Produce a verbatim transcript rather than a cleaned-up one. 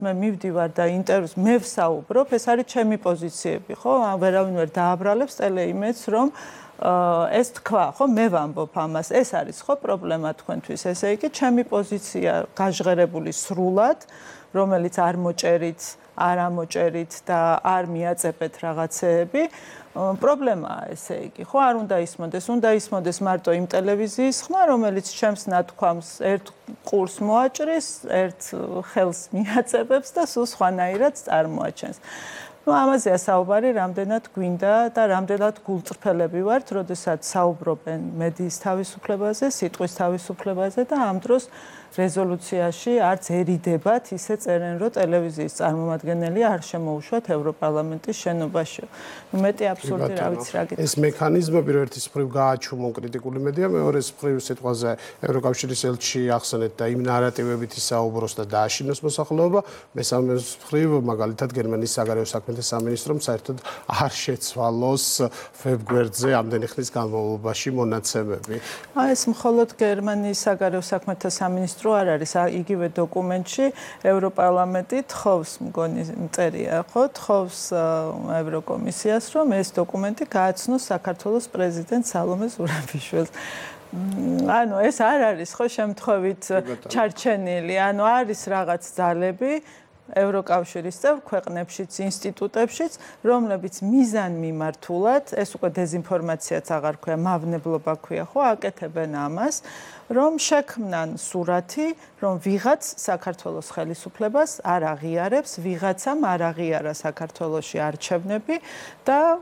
მე მივდივარ და ინტერვიუს მე ვსაუბრობ, ეს არის ჩემი პოზიციები, ხო? ვერავინ ვერ დააბრალებს ტელეიმედს, რომ ეს თქვა, ხო, მე ვამბობ ამას, ეს არის ხო პრობლემა თქვენთვის, ესე იგი, ჩემი პოზიცია გაჟღერებული სრულად, რომელიც არ მოჭერით, არ ამოჭერით და არ მიაწებეთ რაღაცეები, პრობლემაა, ესე იგი, ხო, არ უნდა ისმოდეს, უნდა ისმოდეს მარტო იმ ტელევიზიის ხმა, რომელიც ჩემს ნათქვამს ერთ ყურს მოაჭრის, ერთ ხელს მიაწებებს და სულ სხვანაირად წარმოაჩენს. Ну, ამაზეა საუბარი, რამდენად გვინდა და რამდენად გულწრფელები ვართ, როდესაც საუბრობენ მედიის თავისუფლებაზე, სიტყვის თავისუფლებაზე და ამ დროს რეზოლუციაში არც ერიდებათ ისე წერენ, რომ ტელევიზიის წარმომადგენელი არ შემოუშვათ ევროპარლამენტის შენობაში. მეტი აბსურდი, რა ვიცი რა გითხრათ. ეს მექანიზმები რო ერთის მხრივ გააჩუმო კრიტიკული მედია, მეორეს მხრივ სიტყვაზე ევროკავშირის ელჩი ახსენეთ და იმ ნარატივებით ისაუბროს და დააშინოს მოსახლეობა, მესამე მხრივ მაგალითად გერმანიის საგარეო საქმეთა სამინისტრომ საერთოდ არ შეცვალოს ფებრუარზე ამდენი ხნის განმავლობაში მონაცემები. აი ეს მხოლოდ გერმანიის საგარეო საქმეთა სამინისტრო არ არის იგივე დოკუმენტში ევროპარლამენტი თხოვს მგონი წერია ხო თხოვს ევროკომისიას რომ ეს დოკუმენტი გააცნოს საქართველოს პრეზიდენტ სალომე ზურაბიშვილს ანუ ეს არ არის ხო შემთხვევით ჩარჩენილი ანუ არის რაღაც ძალები ევროკავშირის წევრ ქვეყნებშიც, ინსტიტუტებშიც, რომლებიც მიზან მიმართულად, ეს უკვე დეზინფორმაციაც აღარ ქვია, მავნებლობა ქვია, ხო, აკეთებენ ამას, რომ შექმნან სურათი, რომ ვიღაც საქართველოს ხელისუფლებას არ აღიარებს, ვიღაცამ არ აღიარა საქართველოში არჩევნები და